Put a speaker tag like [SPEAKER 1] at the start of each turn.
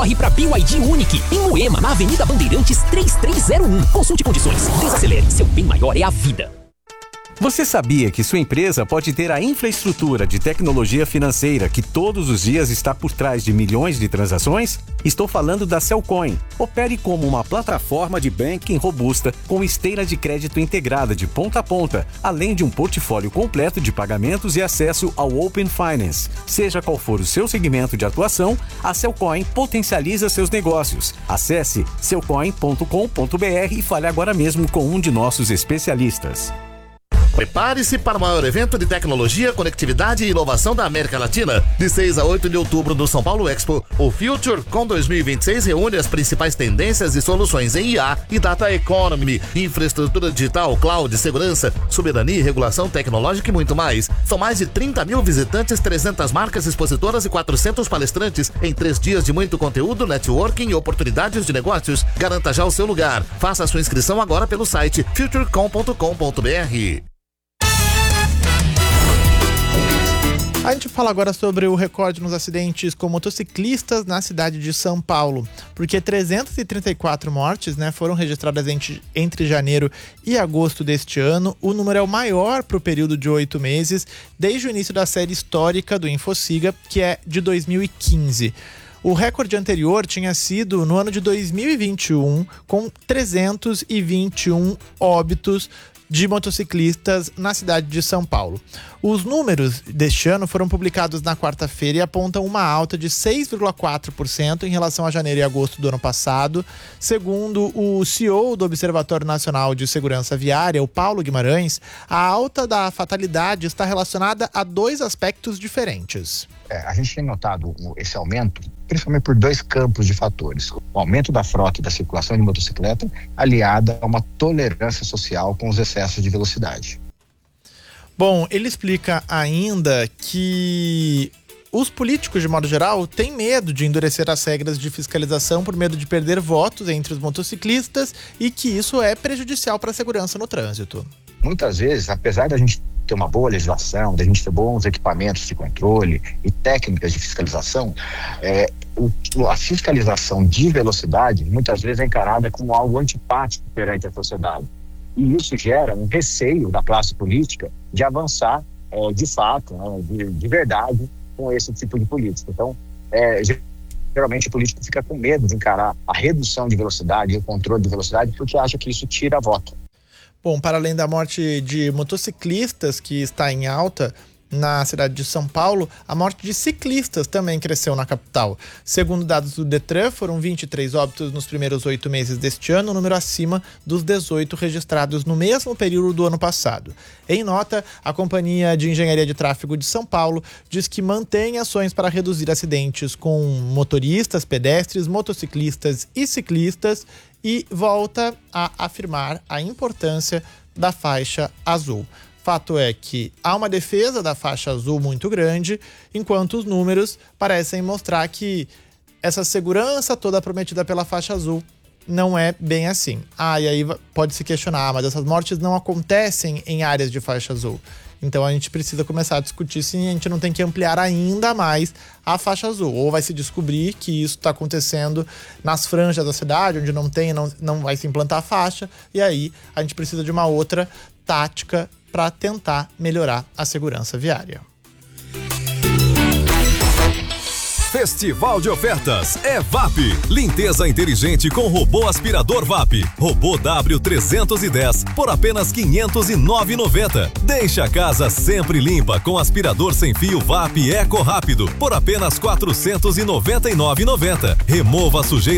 [SPEAKER 1] corre pra BYD Unique, em Moema, na Avenida Bandeirantes 3301. Consulte condições. Desacelere. Seu bem maior é a vida.
[SPEAKER 2] Você sabia que sua empresa pode ter a infraestrutura de tecnologia financeira que todos os dias está por trás de milhões de transações? Estou falando da Cellcoin. Opere como uma plataforma de banking robusta com esteira de crédito integrada de ponta a ponta, além de um portfólio completo de pagamentos e acesso ao Open Finance. Seja qual for o seu segmento de atuação, a Cellcoin potencializa seus negócios. Acesse cellcoin.com.br e fale agora mesmo com um de nossos especialistas.
[SPEAKER 3] Prepare-se para o maior evento de tecnologia, conectividade e inovação da América Latina. De 6 a 8 de outubro no São Paulo Expo, o FutureCon 2026 reúne as principais tendências e soluções em IA e Data Economy, infraestrutura digital, cloud, segurança, soberania e regulação tecnológica e muito mais. São mais de 30 mil visitantes, 300 marcas expositoras e 400 palestrantes em 3 dias de muito conteúdo, networking e oportunidades de negócios. Garanta já o seu lugar. Faça a sua inscrição agora pelo site futurecon.com.br.
[SPEAKER 4] A gente fala agora sobre o recorde nos acidentes com motociclistas na cidade de São Paulo, porque 334 mortes, foram registradas entre janeiro e agosto deste ano. O número é o maior para o período de 8 meses, desde o início da série histórica do InfoSiga, que é de 2015. O recorde anterior tinha sido no ano de 2021, com 321 óbitos de motociclistas na cidade de São Paulo. Os números deste ano foram publicados na quarta-feira e apontam uma alta de 6,4% em relação a janeiro e agosto do ano passado. Segundo o CEO do Observatório Nacional de Segurança Viária, o Paulo Guimarães, a alta da fatalidade está relacionada a 2 aspectos diferentes.
[SPEAKER 5] A gente tem notado esse aumento principalmente por 2 campos de fatores. O aumento da frota e da circulação de motocicleta, aliada a uma tolerância social com os excessos de velocidade.
[SPEAKER 4] Bom, ele explica ainda que os políticos, de modo geral, têm medo de endurecer as regras de fiscalização por medo de perder votos entre os motociclistas e que isso é prejudicial para a segurança no trânsito.
[SPEAKER 5] Muitas vezes, apesar da gente ter uma boa legislação, da gente ter bons equipamentos de controle e técnicas de fiscalização, a fiscalização de velocidade muitas vezes é encarada como algo antipático perante a sociedade. E isso gera um receio da classe política de avançar de fato, de verdade, com esse tipo de política. Então, geralmente o político fica com medo de encarar a redução de velocidade e o controle de velocidade porque acha que isso tira voto.
[SPEAKER 4] Bom, para além da morte de motociclistas, que está em alta na cidade de São Paulo, a morte de ciclistas também cresceu na capital. Segundo dados do Detran, foram 23 óbitos nos primeiros 8 meses deste ano, número acima dos 18 registrados no mesmo período do ano passado. Em nota, a Companhia de Engenharia de Tráfego de São Paulo diz que mantém ações para reduzir acidentes com motoristas, pedestres, motociclistas e ciclistas e volta a afirmar a importância da faixa azul. Fato é que há uma defesa da faixa azul muito grande, enquanto os números parecem mostrar que essa segurança toda prometida pela faixa azul não é bem assim. E aí pode se questionar, mas essas mortes não acontecem em áreas de faixa azul. Então a gente precisa começar a discutir se a gente não tem que ampliar ainda mais a faixa azul. Ou vai se descobrir que isso está acontecendo nas franjas da cidade, onde não vai se implantar a faixa, e aí a gente precisa de uma outra tática para tentar melhorar a segurança viária.
[SPEAKER 6] Festival de ofertas é VAP. Limpeza inteligente com robô aspirador VAP. Robô W310 por apenas R$ 509,90. Deixa a casa sempre limpa com aspirador sem fio VAP Eco Rápido por apenas R$ 499,90. Remova a sujeira